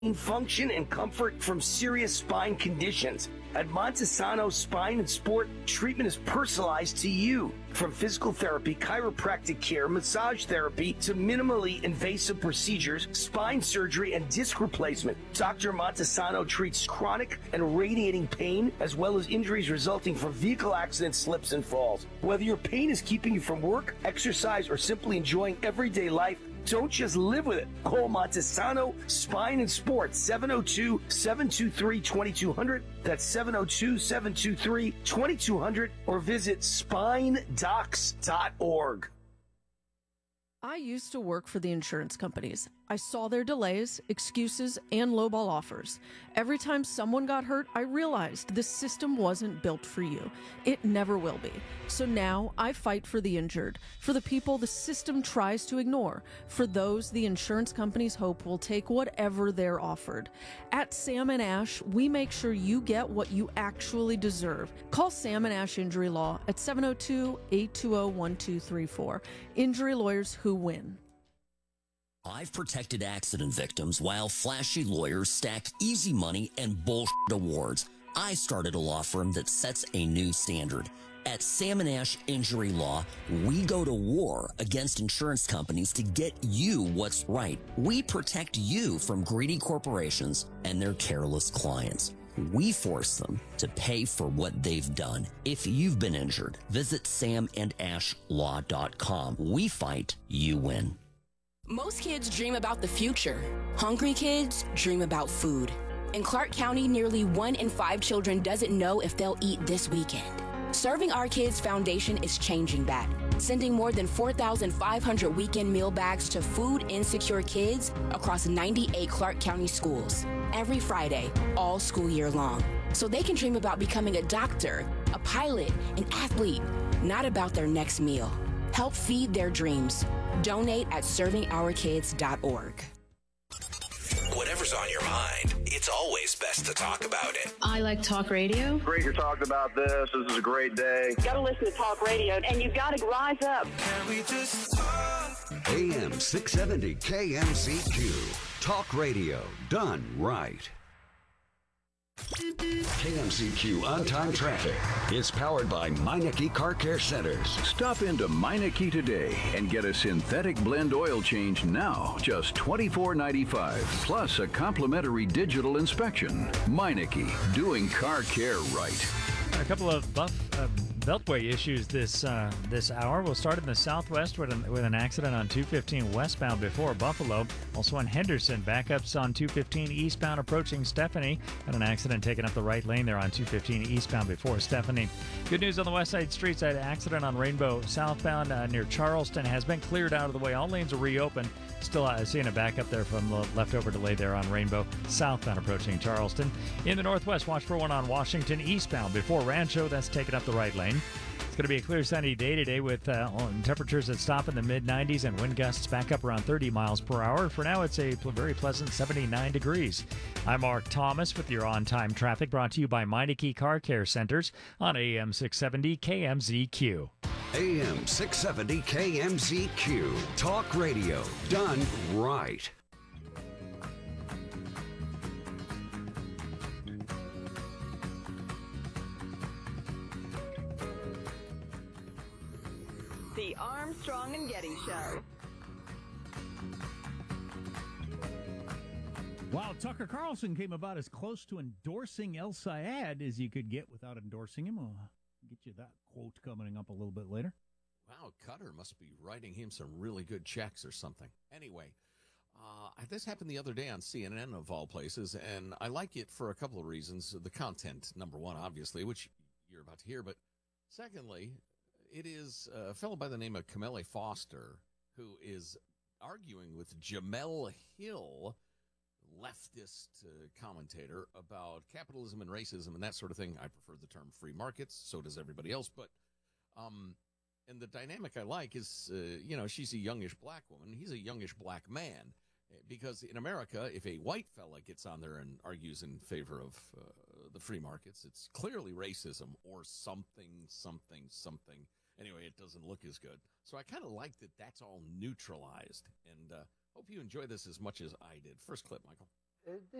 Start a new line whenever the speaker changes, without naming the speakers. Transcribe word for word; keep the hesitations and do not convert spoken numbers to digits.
function and comfort from serious spine conditions. At Montesano Spine and Sport, treatment is personalized to you. From physical therapy, chiropractic care, massage therapy, to minimally invasive procedures, spine surgery, and disc replacement, Doctor Montesano treats chronic and radiating pain, as well as injuries resulting from vehicle accidents, slips, and falls. Whether your pain is keeping you from work, exercise, or simply enjoying everyday life, don't just live with it. Call Montesano Spine and Sports, seven oh two, seven two three, two two zero zero. That's seven oh two, seven two three, two two zero zero, or visit spine docs dot org.
I used to work for the insurance companies. I saw their delays, excuses, and lowball offers. Every time someone got hurt, I realized this system wasn't built for you. It never will be. So now I fight for the injured, for the people the system tries to ignore, for those the insurance companies hope will take whatever they're offered. At Sam and Ash, we make sure you get what you actually deserve. Call Sam and Ash Injury Law at seven oh two, eight two zero, one two three four. Injury lawyers who win.
I've protected accident victims while flashy lawyers stacked easy money and bullshit awards. I started a law firm that sets a new standard. At Sam and Ash Injury Law, we go to war against insurance companies to get you what's right. We protect you from greedy corporations and their careless clients. We force them to pay for what they've done. If you've been injured, visit sam and ash law dot com. We fight, you win.
Most kids dream about the future. Hungry kids dream about food. In Clark County, nearly one in five children doesn't know if they'll eat this weekend. Serving Our Kids Foundation is changing that, sending more than four thousand five hundred weekend meal bags to food insecure kids across ninety-eight Clark County schools every Friday, all school year long, so they can dream about becoming a doctor, a pilot, an athlete, not about their next meal. Help feed their dreams. Donate at serving our kids dot org.
Whatever's on your mind, it's always best to talk about it.
I like talk radio.
Great you're talking about this. This is a great day.
You got to listen to talk radio, and you've got to rise up.
Can we just talk?
A M six seventy K M C Q. Talk radio done right. K M C Q On-Time Traffic is powered by Meineke Car Care Centers.
Stop into Meineke today and get a synthetic blend oil change now, just twenty-four ninety-five, plus a complimentary digital inspection. Meineke, doing car care right.
A couple of buff, uh, beltway issues this uh, this hour. We'll start in the southwest with an, with an accident on two fifteen westbound before Buffalo. Also on Henderson, backups on two fifteen eastbound approaching Stephanie. And an accident taking up the right lane there on two fifteen eastbound before Stephanie. Good news on the west side streets. That accident on Rainbow southbound uh, near Charleston has been cleared out of the way. All lanes are reopened. Still uh, seeing a backup there from the leftover delay there on Rainbow southbound approaching Charleston. In the northwest, watch for one on Washington eastbound before Rancho. That's taking up the right lane. It's going to be a clear sunny day today with uh, temperatures that stop in the mid nineties and wind gusts back up around thirty miles per hour. For now, it's a very pleasant seventy-nine degrees. I'm Mark Thomas with your on-time traffic, brought to you by Meineke Car Care Centers on A M six seventy K M Z Q.
A M six seventy K M Z Q. Talk radio done right.
The Armstrong and Getty Show.
Wow, Tucker Carlson came about as close to endorsing El Sayed as you could get without endorsing him. We'll get you that quote coming up a little bit later.
Wow, Cutter must be writing him some really good checks or something. Anyway, uh, this happened the other day on C N N, of all places, and I like it for a couple of reasons. The content, number one, obviously, which you're about to hear, but secondly, it is a fellow by the name of Kamele Foster who is arguing with Jamel Hill, leftist uh, commentator, about capitalism and racism and that sort of thing. I prefer the term free markets. So does everybody else. But um, and the dynamic I like is, uh, you know, she's a youngish black woman. He's a youngish black man. Because in America, if a white fella gets on there and argues in favor of uh, the free markets, it's clearly racism or something, something, something. Anyway, it doesn't look as good. So I kind of like that that's all neutralized. And uh, hope you enjoy this as much as I did. First clip, Michael.
uh,